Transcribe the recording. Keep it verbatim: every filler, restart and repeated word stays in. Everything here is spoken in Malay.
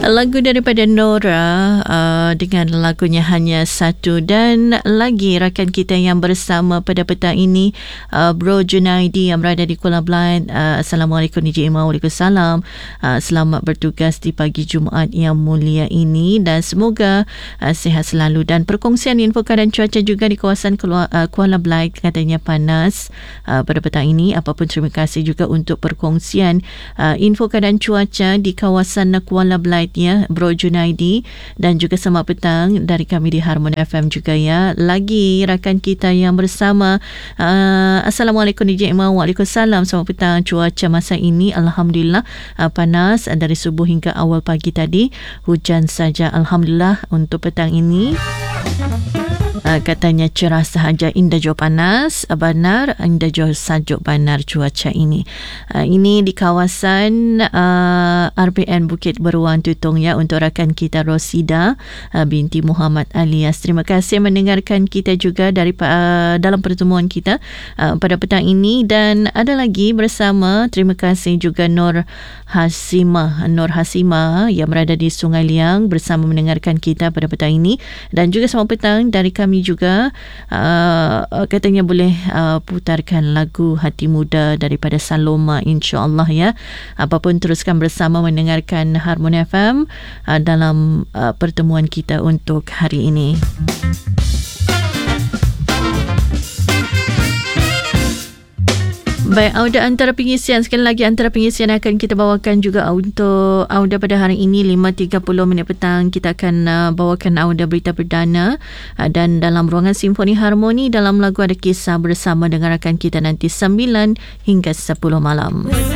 Lagu daripada Nora uh, dengan lagunya Hanya Satu. Dan lagi rakan kita yang bersama pada petang ini, uh, Bro Junaidi yang berada di Kuala Belait. uh, Assalamualaikum D J Imam. Waalaikumsalam. uh, Selamat bertugas di pagi Jumaat yang mulia ini dan semoga uh, sihat selalu. Dan perkongsian info keadaan cuaca juga di kawasan Kuala, uh, Kuala Belait katanya panas uh, pada petang ini. Apapun, terima kasih juga untuk perkongsian uh, info keadaan cuaca di kawasan Kuala Belait ya, Bro Junaidi. Dan juga selamat petang dari kami di Harmon F M juga ya. Lagi rakan kita yang bersama, uh, Assalamualaikum D J Imam. Waalaikumsalam. Selamat petang. Cuaca masa ini Alhamdulillah uh, panas dari subuh hingga awal pagi tadi. Hujan saja Alhamdulillah untuk petang ini. Uh, katanya cerah sahaja, indah jauh panas, benar, indah jauh sajuk benar cuaca ini. Uh, ini di kawasan uh, R B N Bukit Beruang Tutong ya, untuk rakan kita Rosida uh, binti Muhammad Alias. Terima kasih mendengarkan kita juga dari uh, dalam pertemuan kita uh, pada petang ini. Dan ada lagi bersama, terima kasih juga Nur Hasimah, Nur Hasimah yang berada di Sungai Liang bersama mendengarkan kita pada petang ini. Dan juga selamat petang dari kami juga, uh, katanya boleh uh, putarkan lagu Hati Muda daripada Saloma, insya-Allah ya. Apapun, teruskan bersama mendengarkan Harmon F M uh, dalam uh, pertemuan kita untuk hari ini. Baik, auda antara pengisian. Sekali lagi, antara pengisian akan kita bawakan juga untuk auda pada hari ini lima tiga puluh minit petang. Kita akan uh, bawakan auda berita perdana uh, dan dalam ruangan Simfoni Harmoni dalam lagu ada kisah bersama dengan rakan kita nanti sembilan hingga sepuluh malam.